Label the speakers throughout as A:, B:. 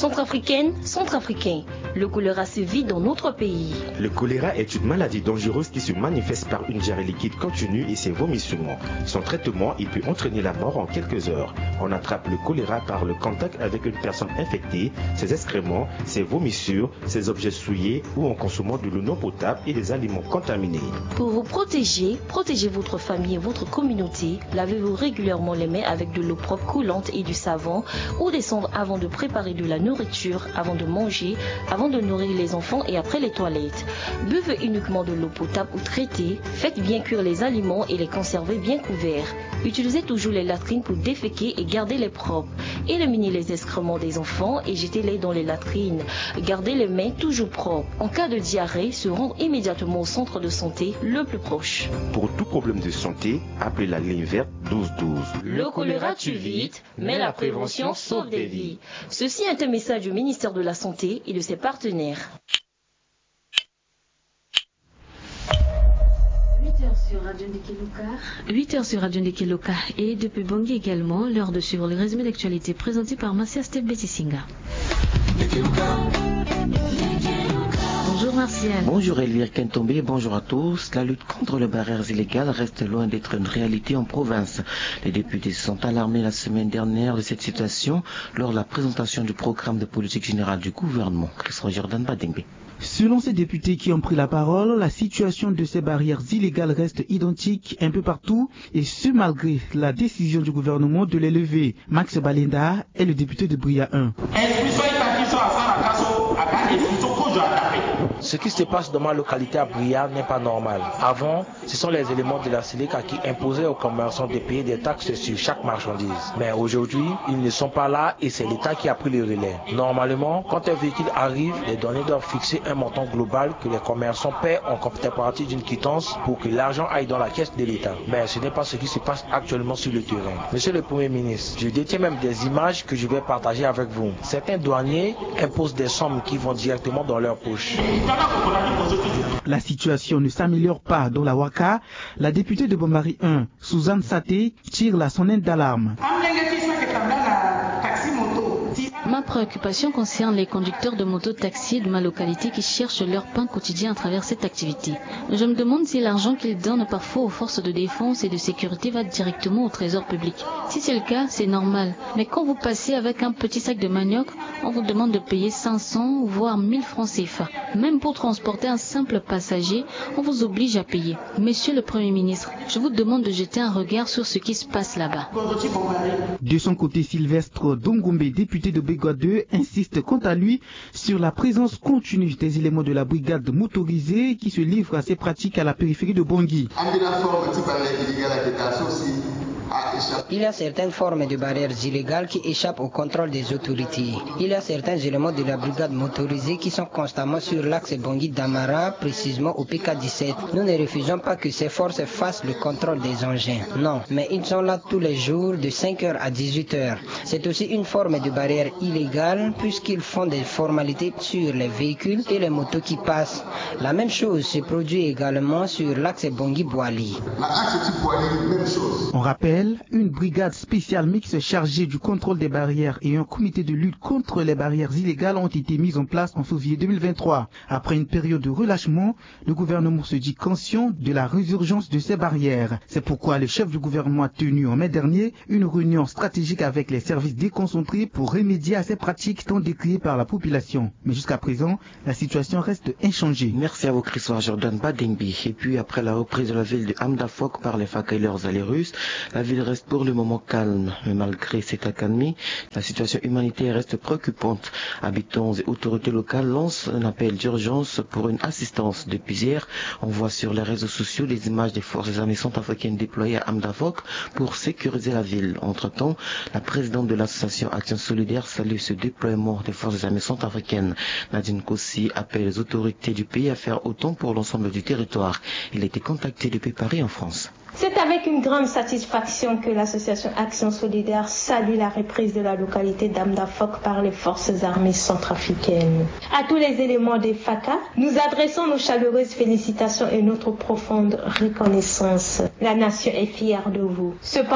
A: Centrafricaine, Centrafricain, le choléra sévit dans notre pays.
B: Le choléra est une maladie dangereuse qui se manifeste par une diarrhée liquide continue et ses vomissements. Son traitement, il peut entraîner la mort en quelques heures. On attrape le choléra par le contact avec une personne infectée, ses excréments, ses vomissures, ses objets souillés ou en consommant de l'eau non potable et des aliments contaminés.
A: Pour vous protéger, protégez votre famille et votre communauté. Lavez-vous régulièrement les mains avec de l'eau propre coulante et du savon ou des cendres avant de préparer de la nourriture, avant de manger, avant de nourrir les enfants et après les toilettes. Buvez uniquement de l'eau potable ou traitée. Faites bien cuire les aliments et les conservez bien couverts. Utilisez toujours les latrines pour déféquer et garder les propres. Éliminez les excréments des enfants et jetez-les dans les latrines. Gardez les mains toujours propres. En cas de diarrhée, se rendre immédiatement au centre de santé le plus proche.
B: Pour tout problème de santé, appelez la ligne verte 1212.
A: Le choléra tue vite, mais la prévention sauve des vies. Ceci est un message du ministère de la Santé et de ses partenaires.
C: 8h sur Radio Ndekeloka et depuis Bangui également, l'heure de suivre le résumé d'actualité présenté par Marcia Steve Betisinga. Bonjour Martial.
D: Bonjour Elvire Kentombe, bonjour à tous. La lutte contre les barrières illégales reste loin d'être une réalité en province. Les députés se sont alarmés la semaine dernière de cette situation lors de la présentation du programme de politique générale du gouvernement. Christophe Jordan Badengbe.
E: Selon ces députés qui ont pris la parole, la situation de ces barrières illégales reste identique un peu partout et ce malgré la décision du gouvernement de les lever. Max Balenda est le député de Bria 1.
F: Ce qui se passe dans ma localité à Bria n'est pas normal. Avant, ce sont les éléments de la Séléka qui imposaient aux commerçants de payer des taxes sur chaque marchandise. Mais aujourd'hui, ils ne sont pas là et c'est l'État qui a pris le relais. Normalement, quand un véhicule arrive, les données doivent fixer un montant global que les commerçants paient en contrepartie d'une quittance pour que l'argent aille dans la caisse de l'État. Mais ce n'est pas ce qui se passe actuellement sur le terrain. Monsieur le Premier ministre, je détiens même des images que je vais partager avec vous. Certains douaniers imposent des sommes qui vont directement dans leur poche.
E: La situation ne s'améliore pas dans la Waka. La députée de Bombari 1, Suzanne Saté, tire la sonnette d'alarme.
C: Ma préoccupation concerne les conducteurs de moto-taxi de ma localité qui cherchent leur pain quotidien à travers cette activité. Je me demande si l'argent qu'ils donnent parfois aux forces de défense et de sécurité va directement au trésor public. Si c'est le cas, c'est normal. Mais quand vous passez avec un petit sac de manioc, on vous demande de payer 500 voire 1000 francs CFA. Même pour transporter un simple passager, on vous oblige à payer. Monsieur le Premier ministre, je vous demande de jeter un regard sur ce qui se passe là-bas.
E: De son côté, Sylvestre Dongombe, député de Bégua 2, insiste quant à lui sur la présence continue des éléments de la brigade motorisée qui se livrent à ces pratiques à la périphérie de Bangui.
G: Il y a certaines formes de barrières illégales qui échappent au contrôle des autorités. Il y a certains éléments de la brigade motorisée qui sont constamment sur l'axe Bangui-Damara, précisément au PK17. Nous ne refusons pas que ces forces fassent le contrôle des engins. Non, mais ils sont là tous les jours de 5h à 18h. C'est aussi une forme de barrière illégale puisqu'ils font des formalités sur les véhicules et les motos qui passent. La même chose se produit également sur l'axe Bangui-Boali.
E: On rappelle, une brigade spéciale mixte chargée du contrôle des barrières et un comité de lutte contre les barrières illégales ont été mis en place en février 2023. Après une période de relâchement, le gouvernement se dit conscient de la résurgence de ces barrières. C'est pourquoi le chef du gouvernement a tenu en mai dernier une réunion stratégique avec les services déconcentrés pour remédier à ces pratiques tant décriées par la population. Mais jusqu'à présent, la situation reste inchangée.
D: Merci à vous Christophe Jordan Badengbi. Et puis après la reprise de la ville de Hamdafok par les FAK et leurs alliés russes, la ville reste pour le moment calme. Mais malgré cette accalmie, la situation humanitaire reste préoccupante. Habitants et autorités locales lancent un appel d'urgence pour une assistance. Depuis hier, on voit sur les réseaux sociaux des images des forces armées centrafricaines déployées à Hamdafok pour sécuriser la ville. Entre-temps, la présidente de l'association Action Solidaire salue ce déploiement des forces armées centrafricaines. Nadine Kossi appelle les autorités du pays à faire autant pour l'ensemble du territoire. Il a été contacté depuis Paris en France.
H: C'est avec une grande satisfaction que l'association Action Solidaire salue la reprise de la localité d'Hamdafok par les forces armées centrafricaines. À tous les éléments des FACA, nous adressons nos chaleureuses félicitations et notre profonde reconnaissance. La nation est fière de vous. Cependant,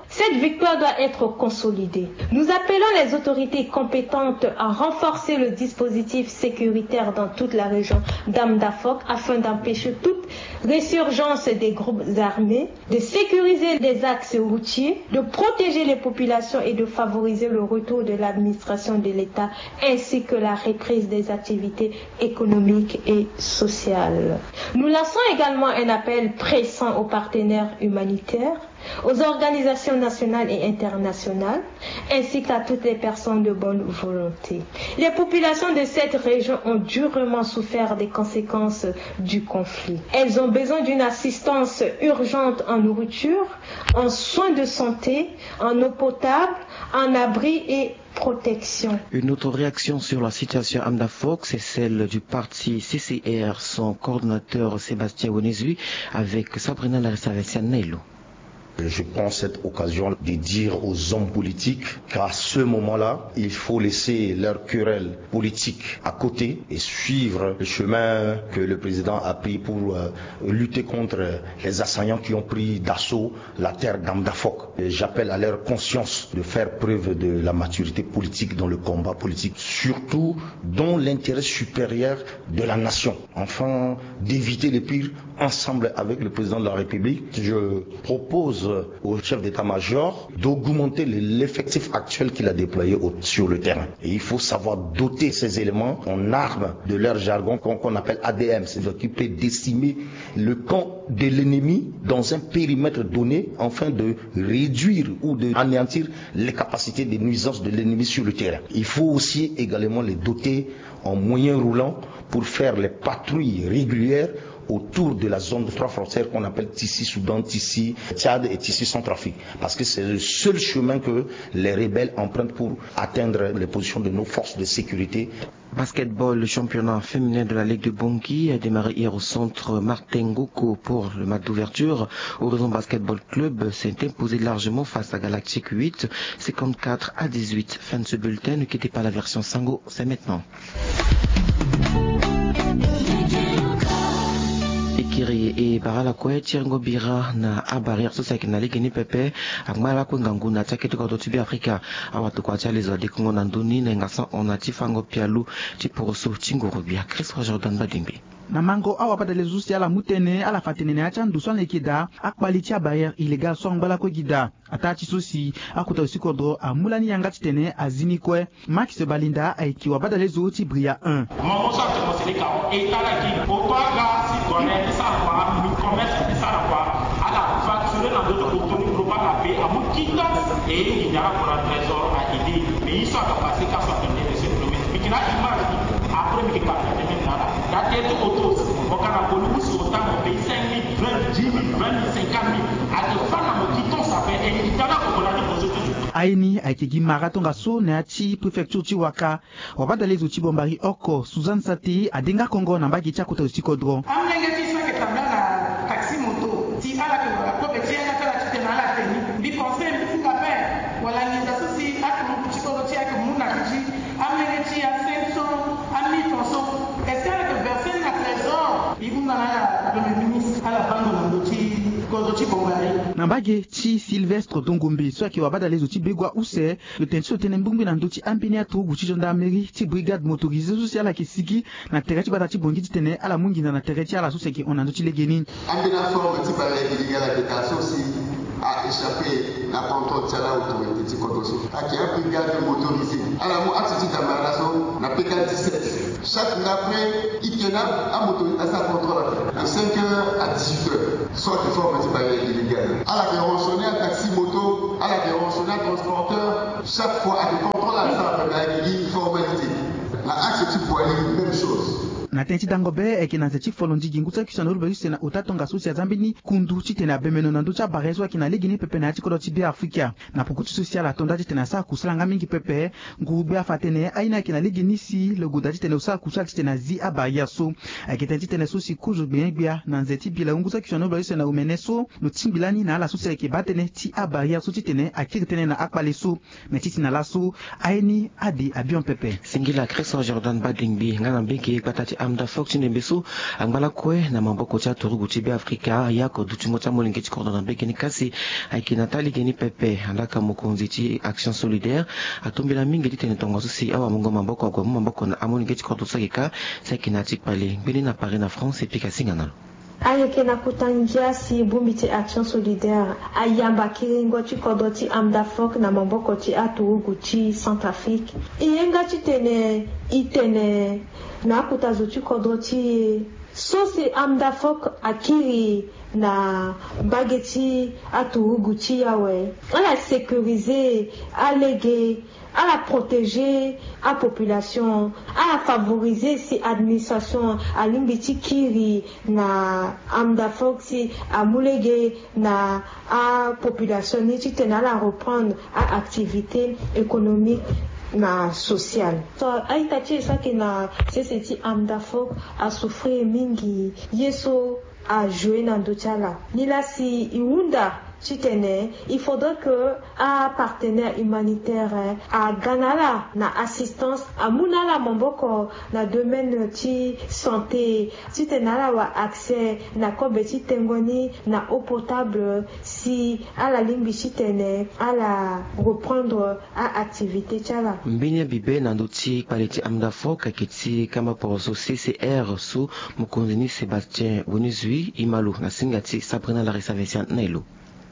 H: Cette victoire doit être consolidée. Nous appelons les autorités compétentes à renforcer le dispositif sécuritaire dans toute la région d'Amdafok afin d'empêcher toute résurgence des groupes armés, de sécuriser les axes routiers, de protéger les populations et de favoriser le retour de l'administration de l'État ainsi que la reprise des activités économiques et sociales. Nous lançons également un appel pressant aux partenaires humanitaires, aux organisations nationales et internationales, ainsi qu'à toutes les personnes de bonne volonté. Les populations de cette région ont durement souffert des conséquences du conflit. Elles ont besoin d'une assistance urgente en nourriture, en soins de santé, en eau potable, en abri et protection.
D: Une autre réaction sur la situation à Amdafok, c'est celle du parti CCR, son coordonnateur Sébastien Wonezui, avec Sabrina Larissa-Nailo.
I: Je prends cette occasion de dire aux hommes politiques qu'à ce moment-là, il faut laisser leur querelle politique à côté et suivre le chemin que le président a pris pour lutter contre les assaillants qui ont pris d'assaut la terre d'Amdafok. J'appelle à leur conscience de faire preuve de la maturité politique dans le combat politique, surtout dans l'intérêt supérieur de la nation. Enfin, d'éviter le pire ensemble avec le président de la République. Je propose au chef d'état-major d'augmenter l'effectif actuel qu'il a déployé sur le terrain. Et il faut savoir doter ces éléments en armes de leur jargon qu'on appelle ADM, c'est-à-dire qui peut décimer le camp de l'ennemi dans un périmètre donné afin de réduire ou d'anéantir les capacités de nuisance de l'ennemi sur le terrain. Il faut aussi également les doter en moyens roulants pour faire les patrouilles régulières autour de la zone de 3 frontières qu'on appelle Tissi-Soudan, Tissi-Tchad et Tissi-Centrafrique. Parce que c'est le seul chemin que les rebelles empruntent pour atteindre les positions de nos forces de sécurité.
D: Basketball, le championnat féminin de la Ligue de Bangui a démarré hier au centre Martin Ngoko pour le match d'ouverture. Horizon Basketball Club s'est imposé largement face à Galactic 8, 54-18. Fin de ce bulletin, ne quittez pas la version Sango, c'est maintenant. Ikiri e barala kwe tirengo bira na abarir so saki na ligeni pepe akmala kwe ngangu na taketi kwa totibi Afrika awatu kwa chali za dikungo na nduni na ngasa onatifango pialu chiporoso chingoro bia Chris Jordan Badimbi.
E: Na mango awa padale zusi ala mutene ala fatene ne acha nduso le kida akpaliti a barrière illégal so ngala ko gida atachi sosi akuta usikodro amulani yanga tene azini kwe Max Balinda aikiwa badale zuti bria 1
J: Maman ça te conseille quand et tala qui otoga si connaît ça quoi mi commerce ça quoi ala facturer dans d'autres autonomie pour pas la paix à mon kita et il y a pour un trésor à aider mais ils sont capables qu'à sortir de cette promesse mais qui n'a image après mais qui pas faire maintenant la tête autos au Canada nous autant on paye 5 000 20 10 000 20 000 50 000 à des femmes à qui ton ça fait et il y a là pour la
E: aini aikigi maratonga so na ti prefecture Chiwaka wabadale zuti bombari oko Suzanne Sati adenga Kongo na mbaki cha kuta usikodro
K: amlenge ti sa ke tamla taxi moto ti ala ke la propeti na tala ti na la teni bi conseil funga pe wala ni da sosi akmu ti ko ti ak muna ti amlenge ti a 500 a 1300 est-ce que verser na trésor ibuna na le ministre ala bando na ndoti ko ti bombari
E: na mbage ti Sylvestre Dongombe so ki wabada les outils begwa use le tension tenembumbi na ndoti ampini atu guchi gendarmerie ti brigade motorisée sociale ki sigi na tereti bata ti bongi ti tene ala mungi na tereti ala so ki on ndoti legeni
L: ambina forme ti ba illégal habitation aussi a échappé la contrôle de la autorité ti kodoso a qui a brigade motorisée ala mo attitude d'amaraso na PK17 chaque après ikena a motorisé sa contrôle de 5h à 18h soit de forme ti ba illégal à la rançonner un taxi moto, à la rançonner un transporteur, chaque fois à des contrôles à ça, il y a une formalité. La axe tu vois même chose.
E: na tenti dangobe ekina se chifolondi gingusa kisano rube sena utatonga susi azambini kundu chitena bemeno na nducha barezo akina legini pepe na chikodo tibi Afrika na pukutu social atonda chitena sa kusalanga mingi pepe ngube afatene aina kina legini si le goda chitena usa kusal chitena zi abaya so akitenti tena susi kuju bienbia na nzeti bila ngusa kisano rube sena umeneso no timbilani na ala susi ke batene ti abaya so chitene akirtene na akpaleso metiti na laso aini adi abion pepe
D: singila Chris Jordan Badingbi ngana mbeki patati Amda Fok Chinembeso Angbala Kwe na mamboko cha Torugu Chibe Afrika yako duchimo cha molinge chikondo na mbeke ni kasi aiki Natali Geni Pepe andaka mukunzi chi Action Solidaire atombela mingi ditene tongo susi awa mungo mamboko kwa mamboko na amolinge chikondo sakika sakina chikpale mbili na Paris na France epika singana
H: ayeke na kutangia si bumbi ti Action Solidaire ayamba kiringo ti kodo ti Amda Fok na mamboko ti Aturugu ti Centrafrique iyenga ti tene itene na kutazo ti kodo ti so si Amda Fok akiri na bageti Aturugu ti yawe ala sécuriser alléguer à la protéger à population à favoriser si administration à limbiti kiri na Amda Fok si à moulege na à population ni ti tena la reprendre à activité économique na social so aita ti ça que na c'est ti Amda Fok a souffrir mingi yeso a jouer na ndochala ni la si iunda chitene il faudrait que un partenaire humanitaire à Ganala na assistance à munala mamboko na domaine ti santé chitena wa accès na kobeti tengoni na eau potable si à la limbi chitene à la reprendre à activité chala
D: mbinya bibe na ndoti paleti Amda Fok akiti kama poroso CCR su mukonzini Sébastien Bonizui imalu na singati Sabrina Larissa Vincent Nailo.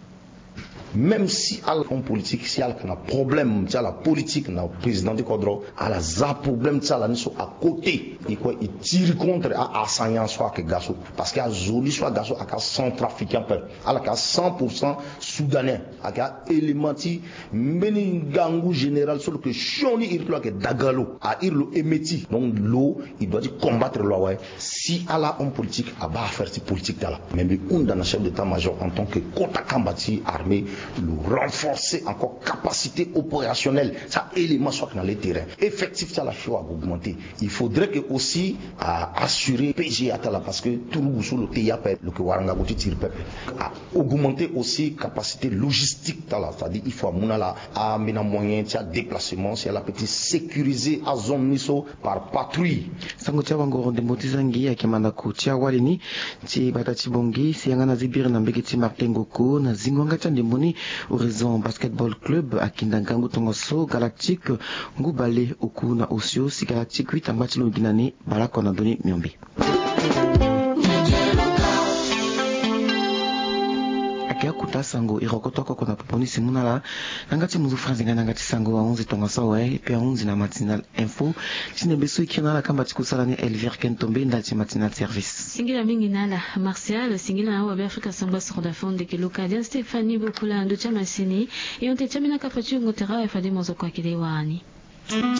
I: Même si al en politique si al kana problème tja la politique na président du Kodro ala za problème tja la niso à côté et quoi il tire contre à assaillant soit que gaso parce qu'il y a joli soit gaso à centrafricain ala ka 100% soudanais aka élémenti meni gangu général sur que choni irlo que dagalo à irlo emeti donc l'eau il doit dire combattre l'eau ouais si ala en politique à ba faire politique là même on dans chef d'état-major en tant que kota kambati armée le renforcer encore capacité opérationnelle ça élément soit dans les terrains effectif ça la choix augmenter il faudrait que aussi à assurer PG atala parce que tout le sous le TIA le que waranga goti tire peuple à augmenter aussi capacité logistique c'est-à-dire il faut monala à mena moyen ça déplacement c'est la petite sécuriser à zone niso par patrouille
D: sango tia wango de motizangi akimanda ko tia walini ti batati bongi sianga na zibiri na mbeketi Martengoko na zingwanga tande moni Horizon Basketball Club akindangangu tongoso Galactique ngubale okuna osio si Galactique 8 ambachi lo ginani balako na doni miombi akia kuta sango irokoto ko na poponi simunala ngati muzu franzinga ngati sango wa 11 tongosa we pe 11 na matinal info chinebeso ikinala kamba tikusala ni Elvire Kentombe ndati matinal service
C: singila mingi nala Martial singila na wa Afrika samba sur la fond de que l'occasion Stéphanie Bokula ndo chama sini et on te chamina kapatu ngotera e fadi mozo kwa kile wani